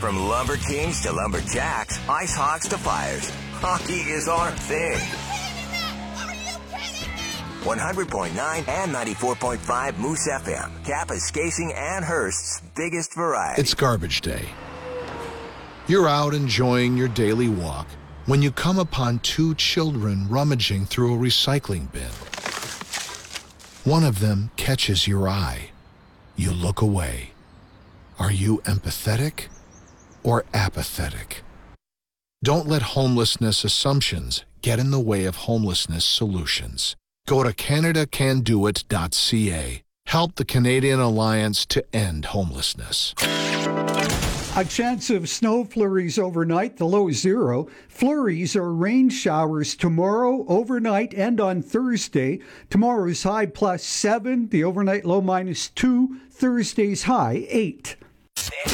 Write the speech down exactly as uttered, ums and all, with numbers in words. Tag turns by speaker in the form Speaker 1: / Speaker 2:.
Speaker 1: From Lumber Kings to Lumberjacks, Ice Hawks to Flyers, hockey is our thing. one hundred point nine and ninety-four point five Moose F M, Kapuskasing and Hearst's biggest variety.
Speaker 2: It's garbage day. You're out enjoying your daily walk when you come upon two children rummaging through a recycling bin. One of them catches your eye. You look away. Are you empathetic or apathetic? Don't let homelessness assumptions get in the way of homelessness solutions. Go to Canada Can Do It dot C A. Help the Canadian Alliance to end homelessness.
Speaker 3: A chance of snow flurries overnight, the low zero. Flurries or rain showers tomorrow, overnight, and on Thursday. Tomorrow's high plus seven, the overnight low minus two, Thursday's high eight.